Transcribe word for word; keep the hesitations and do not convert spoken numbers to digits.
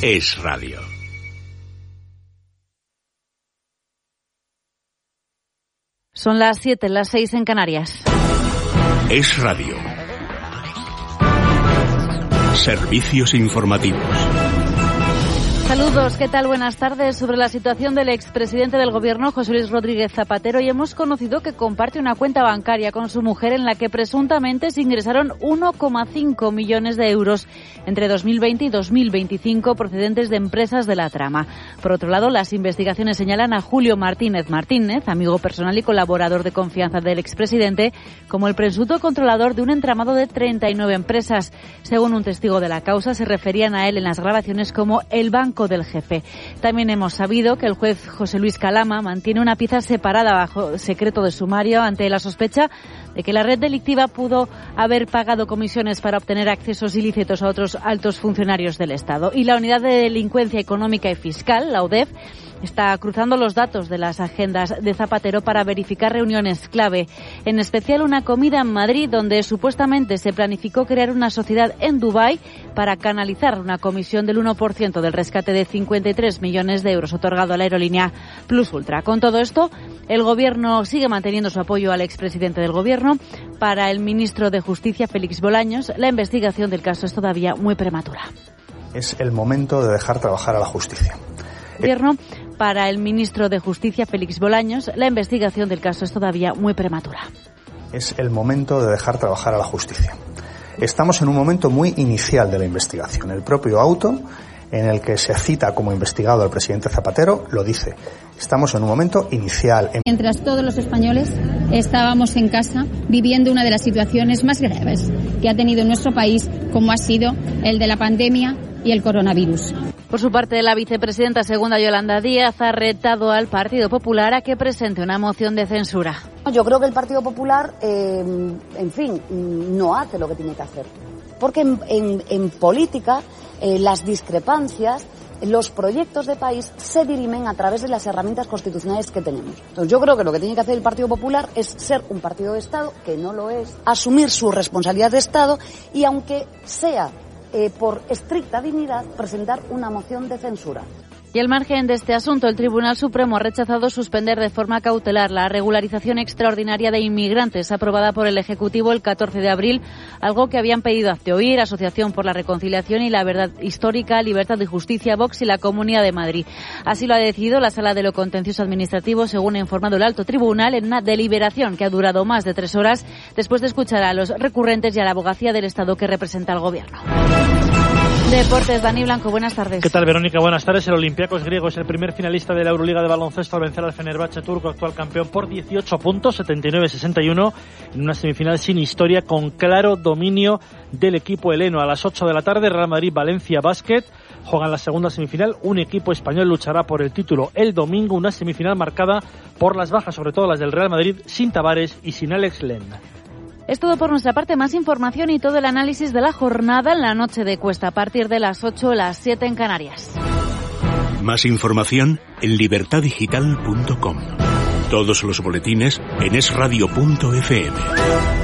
Es Radio. Son las siete, las seis en Canarias. Es Radio. Servicios informativos. Saludos, ¿qué tal? Buenas tardes. Sobre la situación del expresidente del Gobierno, José Luis Rodríguez Zapatero, y hemos conocido que comparte una cuenta bancaria con su mujer en la que presuntamente se ingresaron uno coma cinco millones de euros entre dos mil veinte y dos mil veinticinco procedentes de empresas de la trama. Por otro lado, las investigaciones señalan a Julio Martínez Martínez, amigo personal y colaborador de confianza del expresidente, como el presunto controlador de un entramado de treinta y nueve empresas. Según un testigo de la causa, se referían a él en las grabaciones como el banco del jefe. También hemos sabido que el juez José Luis Calama mantiene una pieza separada bajo secreto de sumario ante la sospecha de que la red delictiva pudo haber pagado comisiones para obtener accesos ilícitos a otros altos funcionarios del Estado. Y la Unidad de Delincuencia Económica y Fiscal, la U D E F, está cruzando los datos de las agendas de Zapatero para verificar reuniones clave, en especial una comida en Madrid donde supuestamente se planificó crear una sociedad en Dubái para canalizar una comisión del uno por ciento del rescate de cincuenta y tres millones de euros otorgado a la aerolínea Plus Ultra. Con todo esto, el Gobierno sigue manteniendo su apoyo al expresidente del Gobierno. Para el ministro de Justicia, Félix Bolaños, la investigación del caso es todavía muy prematura. Es el momento de dejar trabajar a la justicia. Gobierno. Para el ministro de Justicia, Félix Bolaños, la investigación del caso es todavía muy prematura. Es el momento de dejar trabajar a la justicia. Estamos en un momento muy inicial de la investigación. El propio auto en el que se cita como investigado al presidente Zapatero lo dice. Estamos en un momento inicial. Mientras todos los españoles estábamos en casa viviendo una de las situaciones más graves que ha tenido nuestro país, como ha sido el de la pandemia y el coronavirus. Por su parte, la vicepresidenta segunda, Yolanda Díaz, ha retado al Partido Popular a que presente una moción de censura. Yo creo que el Partido Popular, eh, en fin, no hace lo que tiene que hacer. Porque en, en, en política, eh, las discrepancias, los proyectos de país se dirimen a través de las herramientas constitucionales que tenemos. Entonces, yo creo que lo que tiene que hacer el Partido Popular es ser un partido de Estado, que no lo es, asumir su responsabilidad de Estado y, aunque sea Eh, por estricta dignidad, presentar una moción de censura. Y al margen de este asunto, el Tribunal Supremo ha rechazado suspender de forma cautelar la regularización extraordinaria de inmigrantes aprobada por el Ejecutivo el catorce de abril, algo que habían pedido Hazte Oír, Asociación por la Reconciliación y la Verdad Histórica, Libertad y Justicia, Vox y la Comunidad de Madrid. Así lo ha decidido la Sala de lo Contencioso Administrativo, según ha informado el Alto Tribunal, en una deliberación que ha durado más de tres horas, después de escuchar a los recurrentes y a la abogacía del Estado que representa al Gobierno. Deportes, Dani Blanco, buenas tardes. ¿Qué tal, Verónica? Buenas tardes. El Olympiacos griego es el primer finalista de la Euroliga de baloncesto al vencer al Fenerbahce turco, actual campeón, por dieciocho puntos, setenta y nueve a sesenta y uno, en una semifinal sin historia, con claro dominio del equipo heleno. A las ocho de la tarde, Real Madrid-Valencia Basket juegan la segunda semifinal. Un equipo español luchará por el título el domingo, una semifinal marcada por las bajas, sobre todo las del Real Madrid, sin Tavares y sin Alex Len. Es todo por nuestra parte. Más información y todo el análisis de la jornada en la noche de Cuesta, a partir de las ocho, las siete en Canarias. Más información en libertad digital punto com. Todos los boletines en es radio punto efe eme.